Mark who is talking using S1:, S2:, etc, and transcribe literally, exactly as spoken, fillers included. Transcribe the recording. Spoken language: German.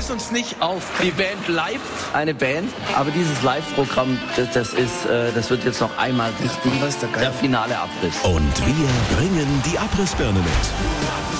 S1: löst uns nicht auf.
S2: Die Band bleibt eine Band, aber dieses Live-Programm, das, das ist, äh, das wird jetzt noch einmal richtig der finale Abriss.
S3: Und wir bringen die Abrissbirne mit.